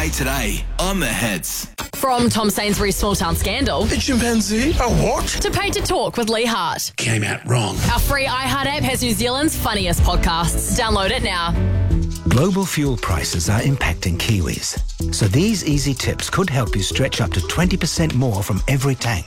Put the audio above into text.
G'day Today on The Hits. From Tom Sainsbury's Small Town Scandal A chimpanzee? A what? to Paid to Talk with Lee Hart. Came out wrong. Our free iHeart app has New Zealand's funniest podcasts. Download it now. Global fuel prices are impacting Kiwis. So these easy tips could help you stretch up to 20% more from every tank.